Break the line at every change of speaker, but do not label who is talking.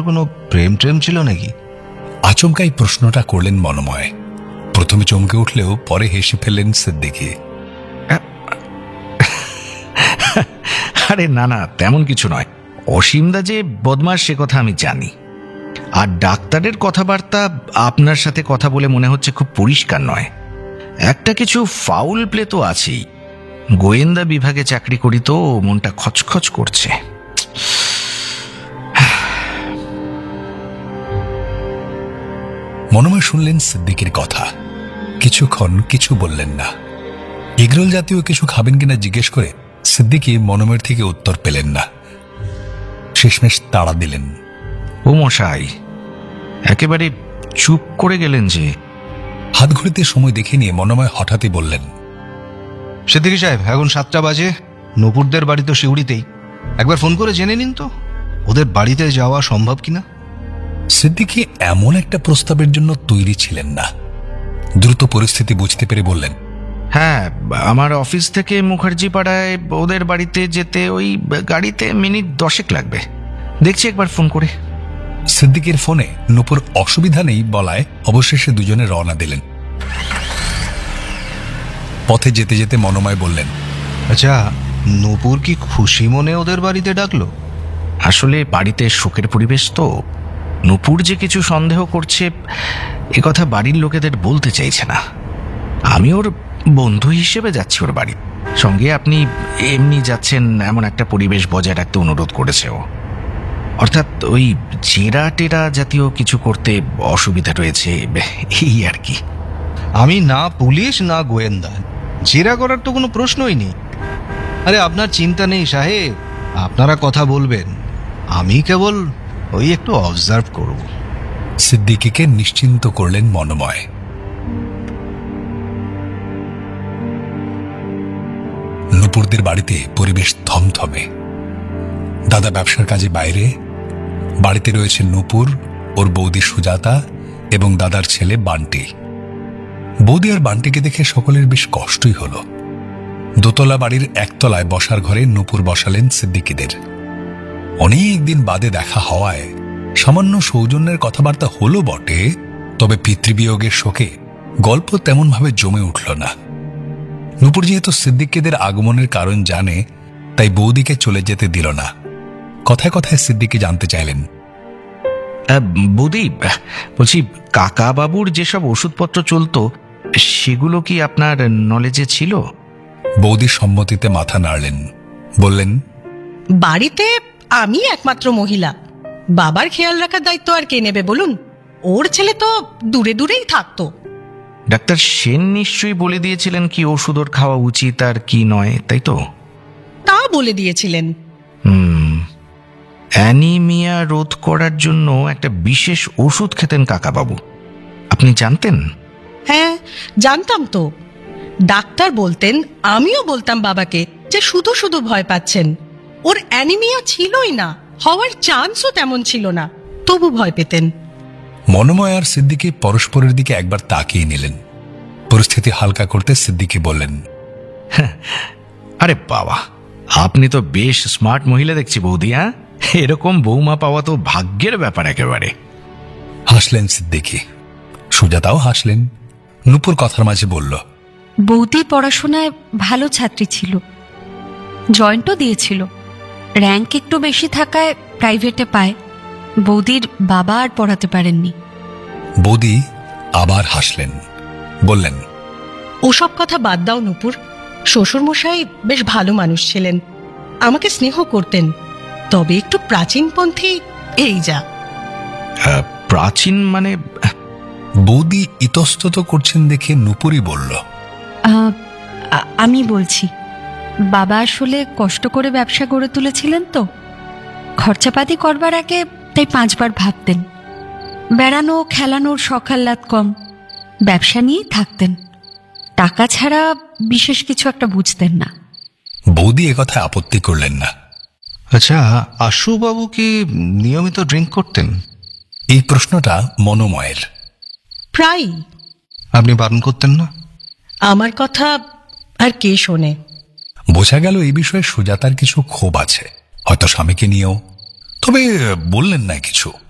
কোনো প্রেম ট্রেম ছিল নাকি?
আচমকাই প্রশ্নটা করলেন মনোময়। প্রথমে চমকে উঠলেও পরে হেসে ফেললেন সিদ্দিকী।
আরে না না, তেমন কিছু নয়। অসীমদা যে বদমাস সে কথা আমি জানি। আর ডাক্তারের কথাবার্তা আপনার সাথে কথা বলে মনে হচ্ছে খুব পরিষ্কার নয়। একটা কিছু ফাউল প্লে তো আছেই। গোয়েন্দা বিভাগে চাকরি করি তো মনটা খচখচ করছে।
মনোময় শুনলেন সিদ্দিকীর কথা, কিছুক্ষণ কিছু বললেন না। এগরোল জাতীয় কিছু খাবেন কিনা জিজ্ঞেস করে সিদ্দিকী মনোময়ের থেকে উত্তর পেলেন না। শেষমেশ তাড়া দিলেন।
ও মশাই, একেবারে চুপ করে গেলেন যে।
হাত ঘড়িতে সময় দেখে নিয়ে মনোময় হঠাৎই বললেন,
সিদ্দিকী সাহেব, এখন 7টা বাজে। নূপুরদের বাড়ি তো শিউড়িতেই। একবার ফোন করে জেনে নিন তো ওদের বাড়িতে যাওয়া সম্ভব কিনা।
সিদ্দিকী এমন একটা প্রস্তাবের জন্য তৈরি ছিলেন না। দ্রুত পরিস্থিতি বুঝতে পেরে বললেন,
হ্যাঁ, আমার অফিস থেকে মুখার্জি পাড়ায় ওদের বাড়িতে যেতে ওই গাড়িতে মিনিট 10 লাগবে। দেখছি একবার ফোন করে।
সিদ্দিকীর ফোনে নূপুর অসুবিধা নেই বলায় অবশেষে দুজনে রওনা দিলেন। পথে যেতে যেতে মনোময় বললেন,
আচ্ছা, নূপুর কি খুশি মনে ওদের বাড়িতে ডাকলো?
আসলে বাড়িতে শোকের পরিবেশ তো। নূপুর যে কিছু সন্দেহ করছে একথা বাড়ির লোকেদের বলতে চাইছে না। আমি ওর বন্ধু হিসেবে যাচ্ছি ওর বাড়ি। সঙ্গে আপনি এমনি যাচ্ছেন এমন একটা পরিবেশ বজায় রাখতে অনুরোধ করেছে ও। অর্থাৎ ওই জেরা টেরা জাতীয় কিছু করতে অসুবিধা রয়েছে, এই আর কি।
আমি না পুলিশ না গোয়েন্দা, জেরা করার তো কোনো প্রশ্নই নেই। আরে আপনার চিন্তা নেই সাহেব, আপনারা কথা বলবেন, আমি কেবল ওই একটু অবজার্ভ করব।
সিদ্দিকীকে নিশ্চিন্ত করলেন মনোময়। নূপুরদের বাড়িতে পরিবেশ থমথমে। দাদা ব্যবসার কাজে বাইরে, বাড়িতে রয়েছে নূপুর, ওর বৌদি সুজাতা এবং দাদার ছেলে বান্টি। বৌদি আর বান্টিকে দেখে সকলের বেশ কষ্টই হল। দোতলা বাড়ির একতলায় বসার ঘরে নূপুর বসালেন সিদ্দিকীদের। অনেক দিন বাদে দেখা হওয়ায় সামান্য সৌজন্যের কথাবার্তা হলো বটে, তবে পিতৃবিয়োগের শোকে গল্প তেমনভাবে জমে উঠল না। নূপুর যেহেতু সিদ্দিকীদের আগমনের কারণ জানে, তাই বৌদিকে চলে যেতে দিল না। কথায় কথায় সিদ্দিকী জানতে চাইলেন,
বৌদি, বলছি কাকা বাবুর যেসব ওষুধপত্র চলতো সেগুলো কি আপনার নলেজে ছিল?
বৌদি সম্মতিতে মাথা নাড়লেন, বললেন,
বাড়িতে আমি একমাত্র মহিলা, বাবার খেয়াল রাখার দায়িত্ব আর কে নেবে বলুন? ওর ছেলে তো দূরে দূরেই থাকতো।
ডাক্তার সেন নিশ্চয়ই বলে দিয়েছিলেন কি ওষুধ ওর খাওয়া উচিত আর কি নয়, তাই তো?
তা বলে দিয়েছিলেন।
অ্যানিমিয়া রোধ করার জন্য একটা বিশেষ ওষুধ খেতেন কাকাবাবু, আপনি জানতেন?
হ্যাঁ, জানতাম তো। ডাক্তার বলতেন, আমিও বলতাম বাবাকে যে শুধু শুধু ভয় পাচ্ছেন। ওর অ্যানিমিয়া ছিলই না, হওয়ার চান্সও তেমন ছিল না, তবু ভয় পেতেন।
মনোময় আর সিদ্দিকী পরস্পরের দিকে একবার তাকিয়ে নিলেন। পরিস্থিতি হালকা করতে সিদ্দিকী বললেন,
আরে বাবা, আপনি তো বেশ স্মার্ট মহিলা দেখছি বৌদি। হ্যাঁ, এরকম বৌমা পাওয়া তো ভাগ্যের ব্যাপার একেবারে।
হাসলেন সিদ্দিকী। সুজাতাও হাসলেন। নূপুর কথার মাঝে বলল,
বৌদি পড়াশোনায় ভালো ছাত্রী ছিল, জয়েন্টও দিয়েছিল। র্যাঙ্ক একটু বেশি থাকায় প্রাইভেটে পায়। বৌদির বাবা আর পড়াতে পারেননি।
বৌদি আবার হাসলেন, বললেন,
ওসব কথা বাদ দাও নূপুর। শ্বশুরমশাই বেশ ভালো মানুষ ছিলেন, আমাকে স্নেহ করতেন, তবে একটু প্রাচীনপন্থী, এই যা।
প্রাচীন মানে?
বৌদি ইতস্তত করছেন দেখে নূপুরই বলল,
আমি বলছি, বাবা আসলে কষ্ট করে ব্যবসা গড়ে তুলেছিলেন তো, খরচাপাতি করবার আগে তাই 5 বার ভাবতেন। বেড়ানো খেলানোর সকাল্লাদ কম, ব্যবসা নিয়েই থাকতেন। টাকা ছাড়া বিশেষ কিছু একটা বুঝতেন না।
বৌদি একথায় আপত্তি করলেন না।
আচ্ছা, আশুবাবু কি নিয়মিত ড্রিঙ্ক করতেন?
এই প্রশ্নটা মনোময়ের।
প্রায়।
আপনি বারণ করতেন না?
আমার কথা আর কে শোনে?
বোঝা গেল এই বিষয়ে সুজাতার কিছু ক্ষোভ আছে, হয়তো স্বামীকে নিয়েও, তবে বললেন না কিছু।